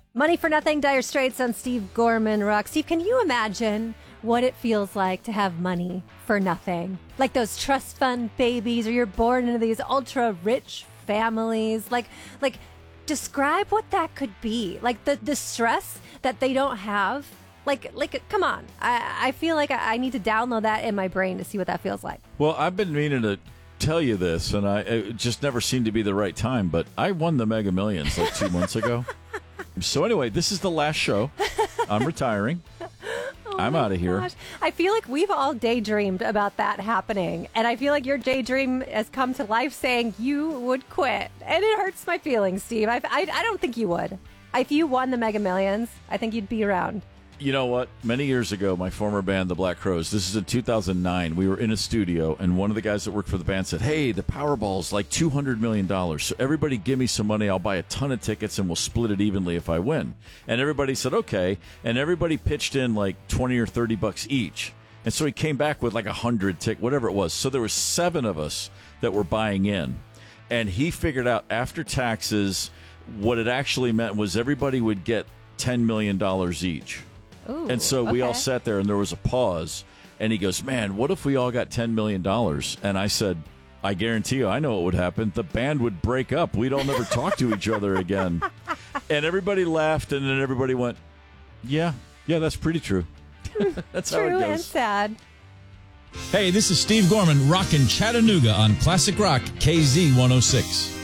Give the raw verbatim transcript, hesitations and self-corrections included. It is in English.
Money for Nothing, Dire Straits on Steve Gorman Rock. Steve, can you imagine what it feels like to have money for nothing? Like those trust fund babies, or you're born into these ultra rich families. Like, like, describe what that could be. Like the, the stress that they don't have. Like, like, come on. I, I feel like I, I need to download that in my brain to see what that feels like. Well, I've been meaning to tell you this, and I it just never seemed to be the right time, but I won the Mega Millions like two months ago. So anyway, this is the last show. I'm retiring. Oh I'm out of here. I feel like we've all daydreamed about that happening, and I feel like your daydream has come to life saying you would quit, and it hurts my feelings, Steve. I, I, I don't think you would. If you won the Mega Millions, I think you'd be around. You know what? Many years ago, my former band, the Black Crowes, this is in two thousand nine, we were in a studio, and one of the guys that worked for the band said, hey, the Powerball's like two hundred million dollars, so everybody give me some money, I'll buy a ton of tickets, and we'll split it evenly if I win. And everybody said, okay, and everybody pitched in like twenty or thirty bucks each. And so he came back with like a hundred tick, whatever it was. So there were seven of us that were buying in, and he figured out after taxes what it actually meant was everybody would get ten million dollars each. Ooh, and so we okay. all sat there, and there was a pause, and he goes, man, what if we all got ten million dollars? And I said, I guarantee you, I know what would happen. The band would break up. We'd all never talk to each other again. And everybody laughed, and then everybody went, yeah, yeah, that's pretty true. That's true how it goes. And sad. Hey, this is Steve Gorman, rockin' Chattanooga on Classic Rock K Z one oh six.